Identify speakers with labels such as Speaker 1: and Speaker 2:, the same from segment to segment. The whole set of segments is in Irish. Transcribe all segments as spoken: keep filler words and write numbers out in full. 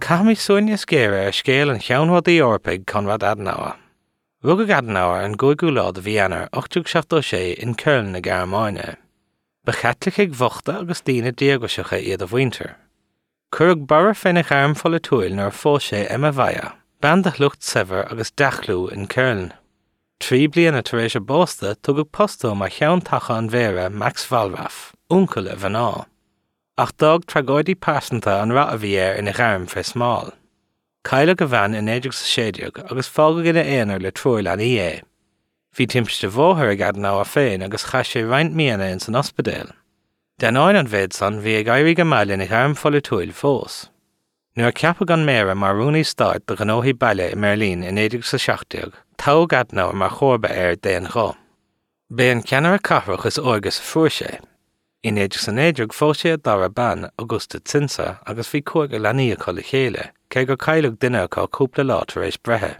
Speaker 1: Cami Sonia Scare, scale and Shawnwood the Orpig, Conrad Adenauer. Rugag Adenauer and Goigulad Vienna, Ochtuk Shaftoche in Köln na Garmoine. Bechatlich Vochta Augustina Diagoshache Eid of Winter. Kurg Barra Fenich arm full of toil nor Foshe Emma Vaya, Bandach Lucht Sever Agus Dachlu in Köln. Tribli and a Teresia Bosta tugug posto ma Shawn Tachan Vera Max Valraff, Uncle of an all. Ach dog tragoidi parsanta an Ratavier in a arm for small. Kyla Gavan in Edux Shediog, Agus Fogag in a Einer le Troil an E. Vi timpste voher ag Adenauer fein agus chashe reint miana in san hospital. Den oin an vedson vi ag airi gamal in ag arm full tuil fós. Nuair ceapag an mera mar rúni start de ganohi baile in Merlin in Edux sa Shachtiog, tau Adenauer mar chorba air de an go. Be an ceanar a cafrach is orgus fuarshe. In Edux an Edug fóshe dara ban Augusta Tsinsa agus vi coig a lania collichéle, ke go Kylag dinner ca cúpla lá taréis brehe.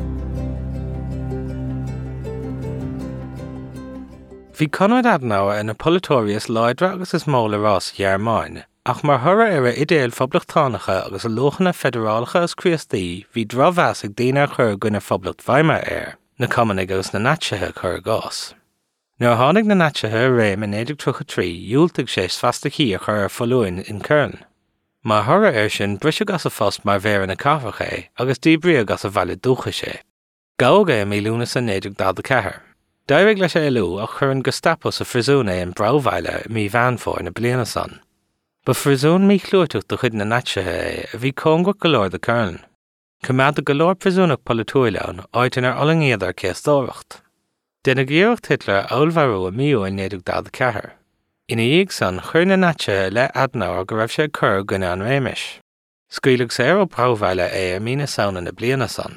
Speaker 1: Bhí Conrad Adenauer in a Politorius leidre agus is móla rás Gearmáin, ach mar thura ar a idéal phoblachttánacha agus a lochanna federálacha as Christí hí drábhas ag daoine chur gine phoblacht Weimar air, na cumann agus na naitsethe chur gás. Nuair tháinig na naitsethe réim in éideag trocha trí, dúilteag sé sfasta chi a chur ar folúin in Köln. Mar thura ar sin brise gas a fós mar bhéir na cáfach é, agus díbrí gas a bhaile dúcha sé. Gága mí lúna san éideag dá de cethir. Dairig leis eilú ach chur an Gestapo sa frisúna in Brauweiler mí bheanfóir na bliana san. Ba frisún mí chlúirteach do chud na naitsethe é a bhí cónga golóir de Köln. Cumad a golóir prisúnach politúileán áitin ar olangiadar céastóireacht. Déna gíocht Hitler aulharú a míú in éideag dá de cethir. Ina dhéag san chur na naitsethe le Adenauer go raibh sé chur gine an réimis. Scaoileadh sé ar ó Brauweiler é a mína saona na bliana san.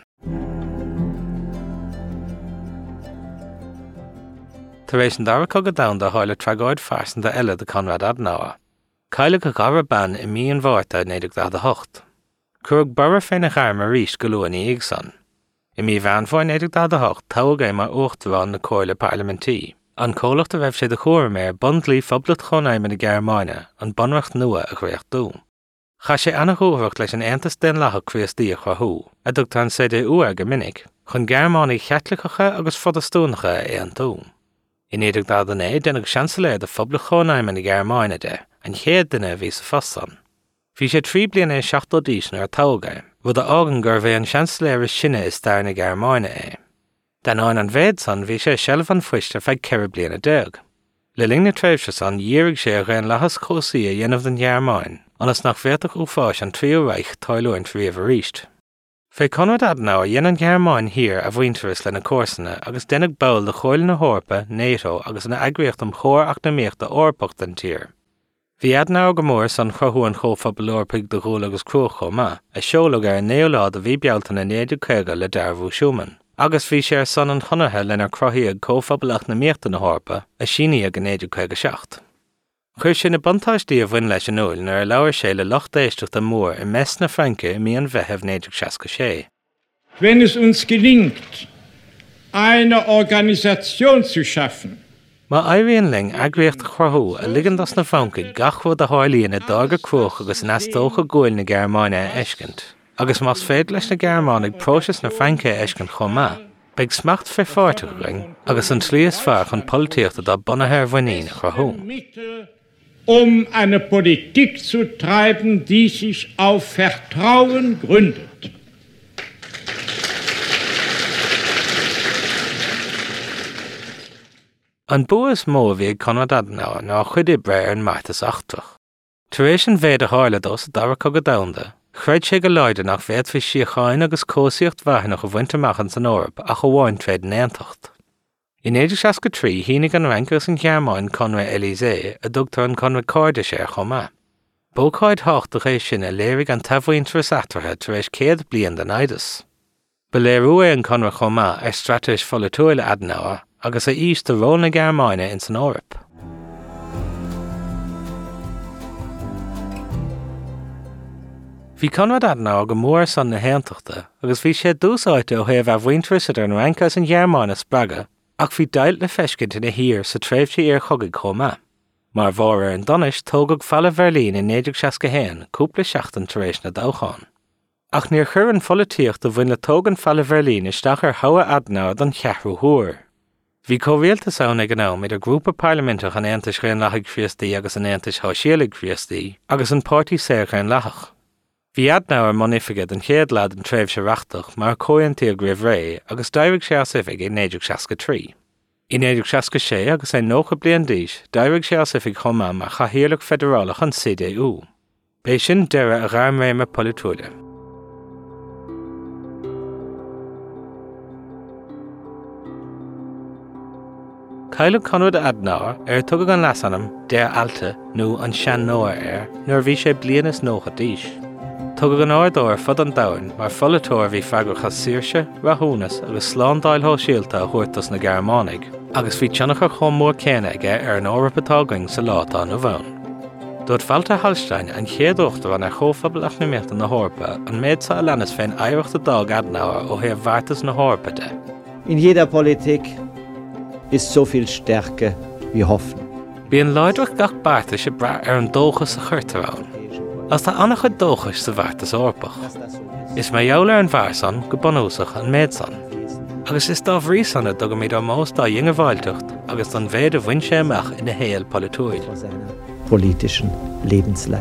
Speaker 1: Taréis an dara cogad down de háile tragáid farsan de eile de Conrad Adenauer. Caile go gara ban i mí an bhharta in éideag dá de hocht. Curg barra féin a charm a ríis go luan í ag san. I mí bheanfóir in éideag dá de hocht tág é mar uachtarán na cóile parlamentí. An cólacht a bheith sé de chóirméir bundlí phoblacht chonaim in na Gearmáine an bunreacht nua a chréocht dú. Cha sé anna chóhracht leis an Aontas den leatha Christí a chrathú, a dúirt an C D U ar go minic, chun Gearmánaí cheatlachacha agus fodastúnacha é an tú. In éideag dá den é dennig chanceléir de phoblacht chonaim in na Gearmáine de, an chéad duine bhí sa fossan. Bhí sé trí bliana é seachtó dísna ar tága, bud a ágan gur bheith an chanceléir sinne is dar na Gearmáine é. Den áin an bhéad san bhí sé seilh an fuiste feid ceithre bliana deag. Le ling na tréimhse san dhéirigh sé a réan lehas cósaí a dhéanamh den Gearmáin, anas nach bhéadach ú fáis an tríú reich táilúin tríomh a ríist. Fé Conrad Adenauer dhéanann Gearmáin hir a bhainteras le na cósanna agus dennig bail de chóil na hórpa, NATO agus na agriocht am chóir ach na míocht a orpacht an tír. Bhí Adenauer go mór san chruthú an chófa belorpaig de ghúil agus cruach chomá, a seoladh ar néolád a bhí bealtain na néidir chéige le Darbhú Schumann. Agus bhí sé ar san an chonathe lenar crothaí ag cóphobalacht na míochta na hórpa, a síní ag an néidir chéige seacht. Chuir sin na buntáistí a bhain leis an uail nar a leabhar sé le locht éisteacht an mór i mes na Franke i mí an bheitheh néidir seasca sé.
Speaker 2: Wenn es uns gelingt, eine Organisation zu schaffen.
Speaker 1: Má éiríonn ling agriocht chorthú a ligean as na Franke gachfud a háirlíonn na dága cruach agus nastócha gúil na Gearmáine eiscint. Agus más féad leis na Gearmánaigh próiseas na Franke eiscint chomá. Beag smacht fé fáirteach ring agus an tríos fear chun políochta dá bunathe ar bhainín chorthú.
Speaker 2: Um eine Politik zu treiben, die sich auf Vertrauen gründet.
Speaker 1: An buas mó bhí Conrad Adenauer ná chuid ibre ar an maitas achtach. Tar éis an bhéad a háile dos dara cogad damhanda, chreid sé go leide nach bhéad fé siocháin agus cósaíocht bhaithnach a bhainteachchan san Eorp a go bháin tréad an Aontacht. In éideag seasca trí hínig an rankas an Gearmáin Conrad Élysée a dúgtar an Conrad Cóide sé chomá. Bócáid hácht a rééis sin a léirigh an taimhhaointeras atartha tar éis céad bliain den aidas. Ba léirú é an Conrad chomá ar strateis folitúil Adenauer agus a íos de ró na Gearmáine in san Eorp. Bhí Conrad Adenauer go mór san na Aontaachta agus bhí sé dúsáite ó thaobh a bhainteras ar an rankas an Gearmáine spraga, ach bhí dailt le feiscint ina hir sa tréimhtí ar chogaigh chomá. Mar bhór ar an donis tógad falla Berlín in néideag seasca héin, cúpla seachtain tar éis na dócháin. Ach níor chur an folíocht do bhain le tógan falla Berlín isteach ar hawa Adenauer don cheathrú huair. Bhí comhbhéaltas ann ag an am idir grúpa parlamentach an Aontais Chrainn Leathaigh Phríostaí agus an Aontais Shóisialaigh Phríostaí agus an Pártaí Saor Chrainn Leathaach. Bhí Adenauer monifigad an chéad lead an tréimhse reachtach mar cóintí a gréibh ré agus d'oibhigh sé as ifig ag néideag seasca trí. I néideag seasca sé agus é nócha bliain díos, d'oibhigh sé as ifig chomá mar chathaoirleach federálach an C D U. Bé sin deire a gharm réime polúile. Cailleadh Conrad Adenauer ar tugad an leasanam déir alta nó an sean nóir air nuair bhí sé blianas nócha díos. Tugad an áardóir fud an domhain mar folatóir bhí freagrach as Saoirse, Rathúnas agus slán dáilthó síalta a thuirtas na Gearmánaigh, agus bhí teannacha chum mór céine aige ar an árappatágaing sa látá nó bhain. Dúirt Walter Hallstein an chéad uachtar an ar chóphobal ach na méachta na hórpa an méid sa lenas féin éireachta dag Adenauer ó thaobh bhartas na hórpa de.
Speaker 3: In jeder Politik ist so viel Stärke wie Hoffnung.
Speaker 1: Bí an leideach gach bárta sé bra ar an dóchas sa chuirtarán. As tá annach chud dóchas sa bhartas orpach. Is mé jólar an bharsan go banúsach an méidsan. Agus is dá bhrísanna do go míad ar mós dá dhinge bhailteacht agus don bhéad a bhain sé amach ina héal polúil.
Speaker 3: Politischen Lebensleistung.